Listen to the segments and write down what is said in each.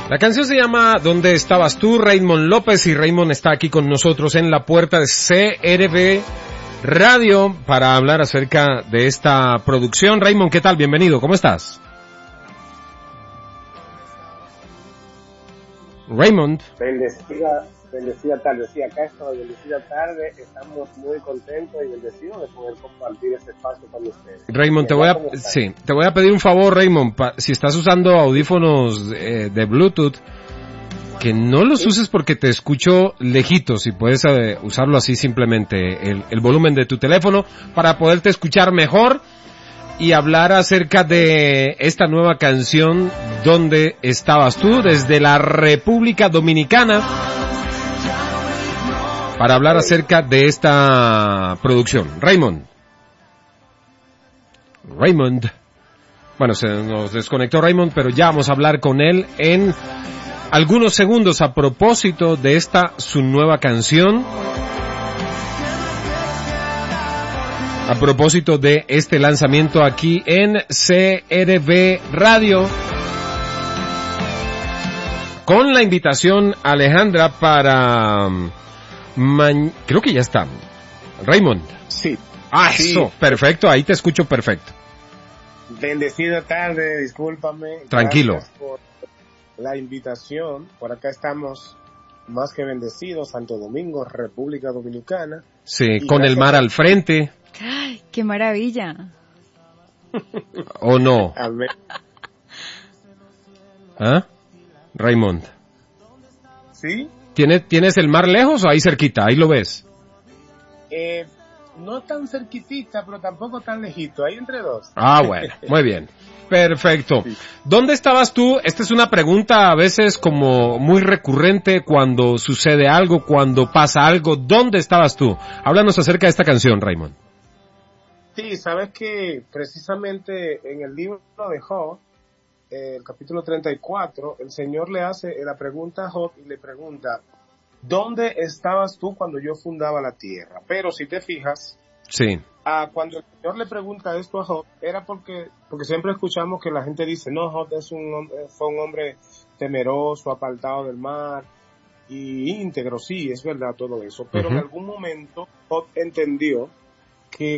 La canción se llama ¿Dónde estabas tú? Raymond López, y Raymond está aquí con nosotros en la puerta de CRB Radio para hablar acerca de esta producción. Raymond, ¿qué tal? Bienvenido, ¿cómo estás? Raymond. Bendecida tarde, sí, acá estoy, bendecida tarde, estamos muy contentos y bendecidos de poder compartir este espacio con ustedes. Raymond, te voy a pedir un favor, Raymond, si estás usando audífonos de Bluetooth, que no los uses porque te escucho lejitos, si puedes usarlo así simplemente, el volumen de tu teléfono para poderte escuchar mejor y hablar acerca de esta nueva canción, ¿Dónde estabas tú? Desde la República Dominicana, para hablar acerca de esta producción. Raymond. Bueno, se nos desconectó Raymond, pero ya vamos a hablar con él en algunos segundos a propósito de esta, su nueva canción. A propósito de este lanzamiento aquí en CRB Radio. Con la invitación a Alejandra para... creo que ya está. Raymond. Sí. Eso, perfecto, ahí te escucho perfecto. Bendecida tarde, discúlpame. Tranquilo. Gracias por la invitación. Por acá estamos más que bendecidos, Santo Domingo, República Dominicana. Sí, con el mar al frente. ¡Ay, qué maravilla! ¿O no? Amén. ¿Ah? Raymond. ¿Sí? ¿Tienes el mar lejos o ahí cerquita? Ahí lo ves. No tan cerquitita, pero tampoco tan lejito, ahí entre dos. Ah, bueno, muy bien. Perfecto. Sí. ¿Dónde estabas tú? Esta es una pregunta a veces como muy recurrente cuando sucede algo, cuando pasa algo. ¿Dónde estabas tú? Háblanos acerca de esta canción, Raymond. Sí, sabes que precisamente en el libro de Job, el capítulo 34, el Señor le hace la pregunta a Job y le pregunta, ¿dónde estabas tú cuando yo fundaba la tierra? Pero si te fijas, sí. Cuando el Señor le pregunta esto a Job, era porque siempre escuchamos que la gente dice, no, Job fue un hombre temeroso, apartado del mar, y íntegro, sí, es verdad todo eso, pero en algún momento Job entendió que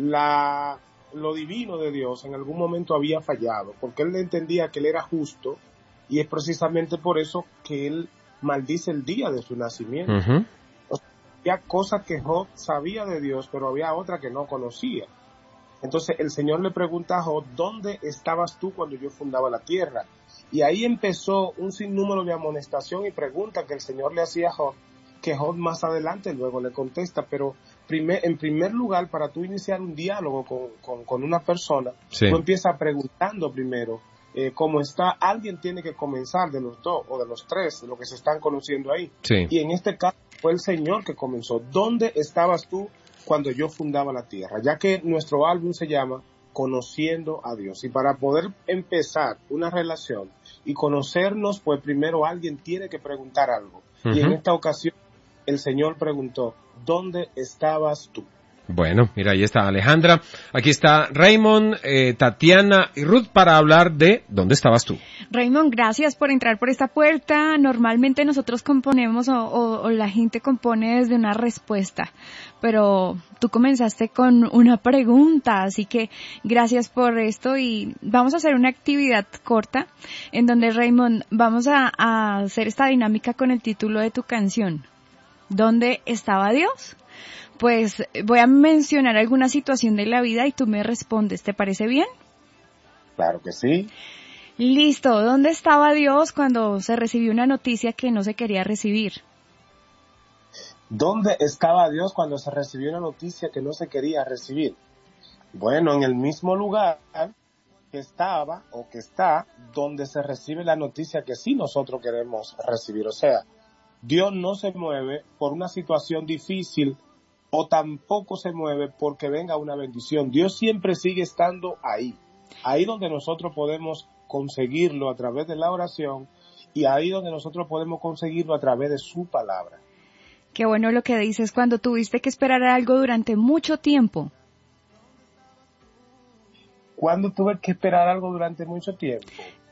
lo divino de Dios en algún momento había fallado, porque él entendía que él era justo, y es precisamente por eso que él maldice el día de su nacimiento. O sea, había cosas que Job sabía de Dios, pero había otra que no conocía. Entonces el Señor le pregunta a Job, ¿dónde estabas tú cuando yo fundaba la tierra? Y ahí empezó un sinnúmero de amonestación y preguntas que el Señor le hacía a Job, que Job más adelante luego le contesta, pero en primer lugar, para tú iniciar un diálogo con una persona, sí, tú empiezas preguntando primero cómo está. Alguien tiene que comenzar de los dos o de los tres, de los que se están conociendo ahí. Sí. Y en este caso fue el Señor que comenzó. ¿Dónde estabas tú cuando yo fundaba la tierra? Ya que nuestro álbum se llama Conociendo a Dios. Y para poder empezar una relación y conocernos, pues primero alguien tiene que preguntar algo. Y en esta ocasión el Señor preguntó, ¿dónde estabas tú? Bueno, mira, ahí está Alejandra, aquí está Raymond, Tatiana y Ruth para hablar de ¿dónde estabas tú? Raymond, gracias por entrar por esta puerta. Normalmente nosotros componemos o la gente compone desde una respuesta, pero tú comenzaste con una pregunta, así que gracias por esto y vamos a hacer una actividad corta en donde, Raymond, vamos a hacer esta dinámica con el título de tu canción, ¿dónde estaba Dios? Pues voy a mencionar alguna situación de la vida y tú me respondes, ¿te parece bien? Claro que sí. Listo, ¿dónde estaba Dios cuando se recibió una noticia que no se quería recibir? ¿Dónde estaba Dios cuando se recibió una noticia que no se quería recibir? Bueno, en el mismo lugar que estaba o que está donde se recibe la noticia que sí nosotros queremos recibir. O sea, Dios no se mueve por una situación difícil o tampoco se mueve porque venga una bendición. Dios siempre sigue estando ahí donde nosotros podemos conseguirlo a través de la oración y ahí donde nosotros podemos conseguirlo a través de su palabra. Qué bueno lo que dices, cuando tuviste que esperar algo durante mucho tiempo. ¿Cuándo tuve que esperar algo durante mucho tiempo?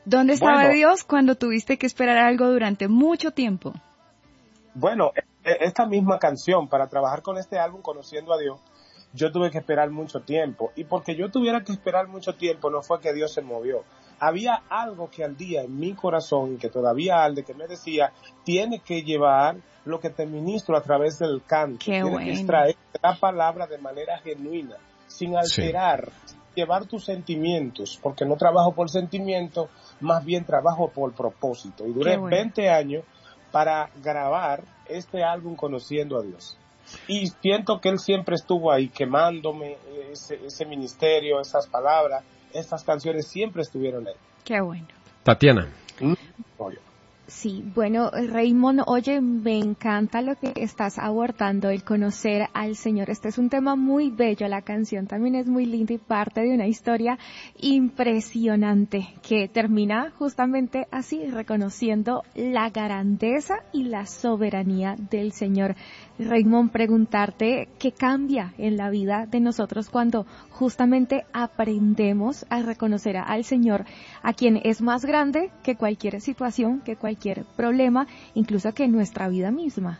¿Dónde estaba Bueno, Dios cuando tuviste que esperar algo durante mucho tiempo? bueno, esta misma canción, para trabajar con este álbum, Conociendo a Dios, yo tuve que esperar mucho tiempo. Y porque yo tuviera que esperar mucho tiempo, no fue que Dios se movió. Había algo que ardía en mi corazón, que todavía arde, que me decía, tiene que llevar lo que te ministro a través del canto. Qué Tiene que bueno. extraer la palabra de manera genuina, sin Sí. alterar, llevar tus sentimientos, porque no trabajo por sentimiento, más bien trabajo por propósito. Y Qué duré bueno. 20 años para grabar este álbum Conociendo a Dios. Y siento que Él siempre estuvo ahí quemándome ese ministerio, esas palabras, estas canciones siempre estuvieron ahí. Qué bueno. Tatiana. Oye, Sí, bueno, Raymond, oye, me encanta lo que estás abordando, el conocer al Señor. Este es un tema muy bello, la canción también es muy linda y parte de una historia impresionante que termina justamente así, reconociendo la grandeza y la soberanía del Señor. Raymond, preguntarte qué cambia en la vida de nosotros cuando justamente aprendemos a reconocer al Señor, a quien es más grande que cualquier situación, que cualquier problema, incluso que nuestra vida misma.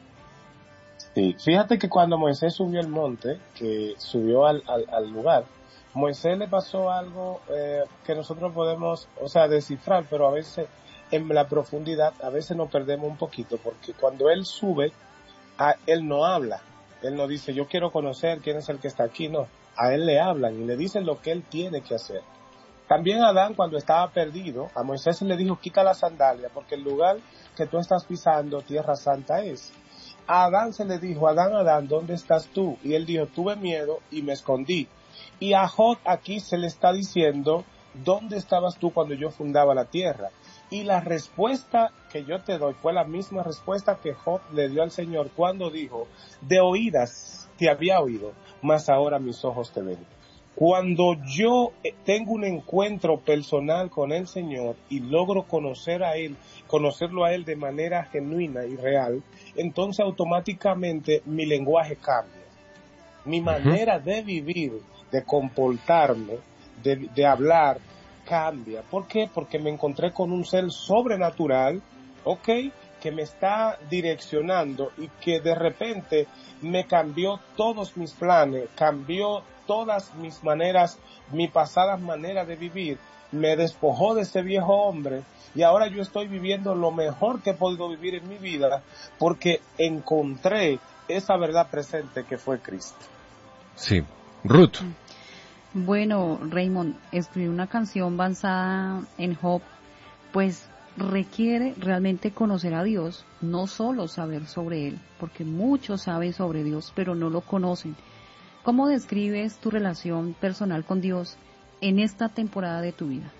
sí, fíjate que cuando Moisés subió el monte, que subió al lugar, Moisés le pasó algo que nosotros podemos, o sea, descifrar, pero a veces en la profundidad, a veces nos perdemos un poquito, porque cuando él sube, él no habla, él no dice, yo quiero conocer quién es el que está aquí, no, a él le hablan y le dicen lo que él tiene que hacer. También Adán, cuando estaba perdido, a Moisés le dijo, quita la sandalia, porque el lugar que tú estás pisando, tierra santa es. A Adán se le dijo, Adán, Adán, ¿dónde estás tú? Y él dijo, tuve miedo y me escondí. Y a Job aquí se le está diciendo, ¿dónde estabas tú cuando yo fundaba la tierra? Y la respuesta que yo te doy fue la misma respuesta que Job le dio al Señor cuando dijo, de oídas te había oído, mas ahora mis ojos te ven. Cuando yo tengo un encuentro personal con el Señor y logro conocerlo a Él de manera genuina y real, entonces automáticamente mi lenguaje cambia. Mi manera de vivir, de comportarme, de hablar, cambia. ¿Por qué? Porque me encontré con un ser sobrenatural, ¿ok?, que me está direccionando y que de repente me cambió todos mis planes, cambió todas mis maneras, mi pasada manera de vivir, me despojó de ese viejo hombre y ahora yo estoy viviendo lo mejor que he podido vivir en mi vida porque encontré esa verdad presente que fue Cristo. Sí. Ruth. Bueno, Raymond, escribir una canción basada en Job, pues requiere realmente conocer a Dios, no solo saber sobre Él, porque muchos saben sobre Dios, pero no lo conocen. ¿Cómo describes tu relación personal con Dios en esta temporada de tu vida?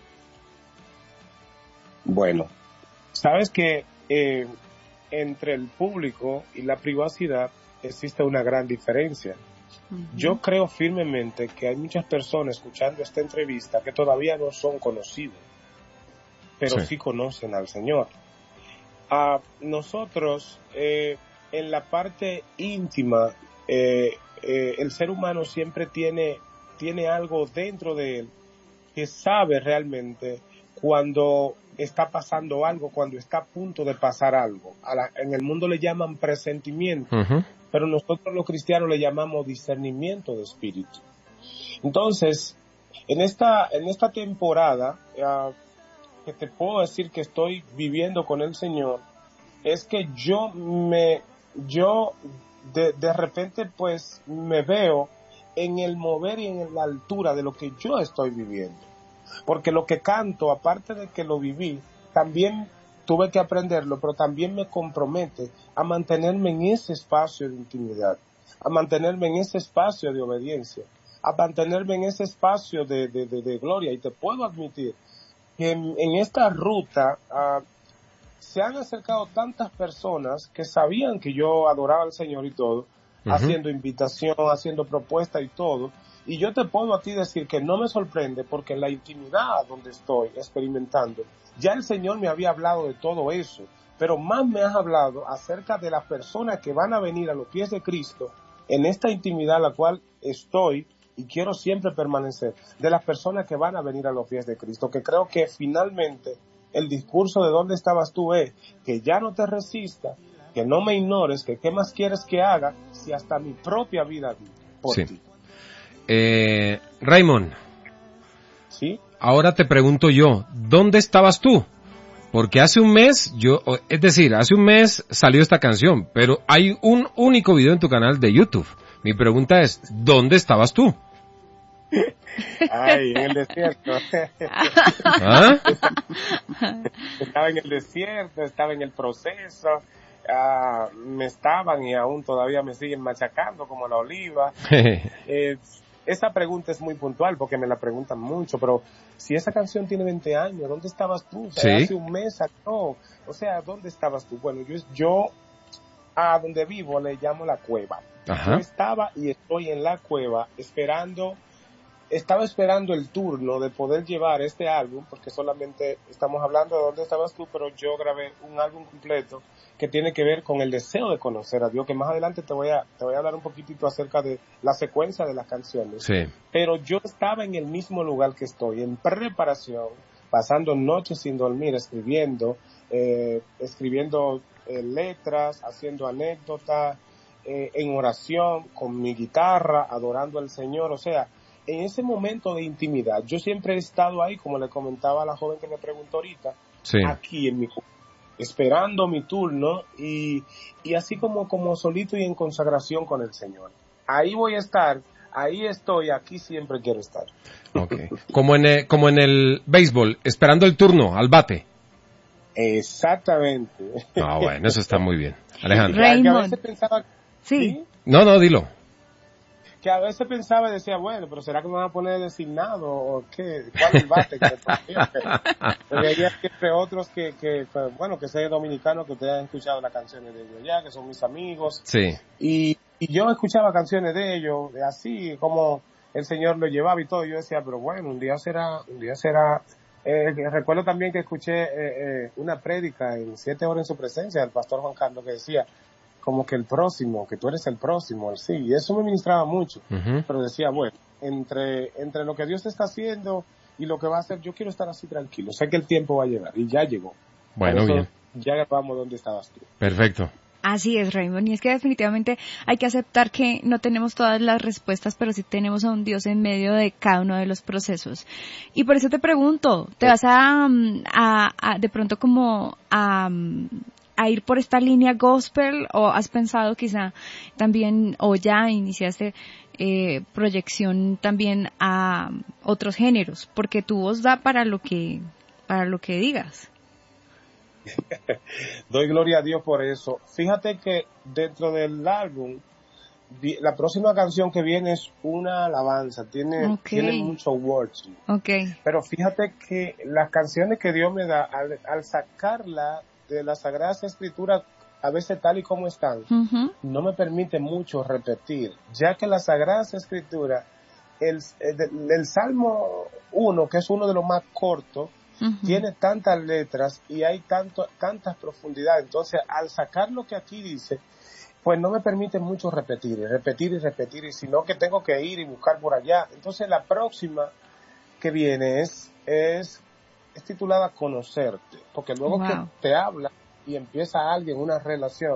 Bueno, sabes que entre el público y la privacidad existe una gran diferencia. Yo creo firmemente que hay muchas personas escuchando esta entrevista que todavía no son conocidos, pero sí conocen al Señor. Nosotros, en la parte íntima, el ser humano siempre tiene algo dentro de él que sabe realmente cuando está pasando algo, cuando está a punto de pasar algo. En el mundo le llaman presentimiento, pero nosotros los cristianos le llamamos discernimiento de espíritu. Entonces, en esta temporada, que te puedo decir que estoy viviendo con el Señor, es que de repente pues me veo en el mover y en la altura de lo que yo estoy viviendo. Porque lo que canto, aparte de que lo viví, también tuve que aprenderlo, pero también me compromete a mantenerme en ese espacio de intimidad, a mantenerme en ese espacio de obediencia, a mantenerme en ese espacio de gloria. Y te puedo admitir que en esta ruta se han acercado tantas personas que sabían que yo adoraba al Señor y todo, haciendo invitación, haciendo propuesta y todo. Y yo te puedo a ti decir que no me sorprende porque en la intimidad donde estoy experimentando, ya el Señor me había hablado de todo eso, pero más me has hablado acerca de las personas que van a venir a los pies de Cristo en esta intimidad a la cual estoy y quiero siempre permanecer de las personas que van a venir a los pies de Cristo, que creo que finalmente el discurso de dónde estabas tú es que ya no te resista, que no me ignores, que qué más quieres que haga si hasta mi propia vida di por ti. Raymond, ¿sí? Ahora te pregunto yo, ¿dónde estabas tú? Porque hace un mes hace un mes salió esta canción, pero hay un único video en tu canal de YouTube. Mi pregunta es, ¿dónde estabas tú? Ay, en el desierto. ¿Ah? Estaba en el desierto, estaba en el proceso, me estaban y aún todavía me siguen machacando como la oliva. Esa pregunta es muy puntual porque me la preguntan mucho, pero si esa canción tiene 20 años, ¿dónde estabas tú? O sea, ¿Sí? Hace un mes, no. O sea, ¿dónde estabas tú? Bueno, yo a donde vivo le llamo la cueva. Ajá. Yo estaba y estoy en la cueva estaba esperando el turno de poder llevar este álbum, porque solamente estamos hablando de dónde estabas tú, pero yo grabé un álbum completo que tiene que ver con el deseo de conocer a Dios, que más adelante te voy a hablar un poquitito acerca de la secuencia de las canciones. Sí. Pero yo estaba en el mismo lugar que estoy, en preparación, pasando noches sin dormir, escribiendo letras, haciendo anécdotas, en oración, con mi guitarra, adorando al Señor, o sea, en ese momento de intimidad, yo siempre he estado ahí, como le comentaba a la joven que me preguntó ahorita, sí, aquí en mi esperando mi turno y así como solito y en consagración con el Señor. Ahí voy a estar, ahí estoy, aquí siempre quiero estar. Okay. Como en el béisbol, esperando el turno al bate. Exactamente. Ah, bueno, eso está muy bien. Alejandro. Raymond. A veces pensaba, Sí. No, dilo. Que a veces pensaba y decía, bueno, pero ¿será que me van a poner designado o qué? ¿Cuál es el bate que me tocaría? Porque hay siempre otros que soy dominicano, que ustedes han escuchado las canciones de ellos ya, que son mis amigos. Sí. Y yo escuchaba canciones de ellos, así como el Señor lo llevaba y todo. Yo decía, pero bueno, un día será. Recuerdo también que escuché una prédica en 7 horas en su presencia del pastor Juan Carlos que decía, como que que tú eres el próximo, sí, y eso me ministraba mucho, pero decía, bueno, entre lo que Dios está haciendo y lo que va a hacer, yo quiero estar así tranquilo, sé que el tiempo va a llegar, y ya llegó. Bueno, bien. Ya grabamos donde estabas tú. Perfecto. Así es, Raymond, y es que definitivamente hay que aceptar que no tenemos todas las respuestas, pero sí tenemos a un Dios en medio de cada uno de los procesos. Y por eso te pregunto, ¿te vas a de pronto como a ir por esta línea gospel o has pensado quizá también o ya iniciaste proyección también a otros géneros? Porque tu voz da para lo que digas. Doy gloria a Dios por eso. Fíjate que dentro del álbum, la próxima canción que viene es una alabanza, tiene mucho worship. Okay. Pero fíjate que las canciones que Dios me da, al sacarla de la Sagrada Escritura, a veces tal y como están, no me permite mucho repetir, ya que la Sagrada Escritura, el Salmo 1, que es uno de los más cortos, tiene tantas letras y hay tantas profundidades. Entonces, al sacar lo que aquí dice, pues no me permite mucho repetir, sino que tengo que ir y buscar por allá. Entonces, la próxima que viene es titulada Conocerte, porque luego que te habla y empieza alguien una relación,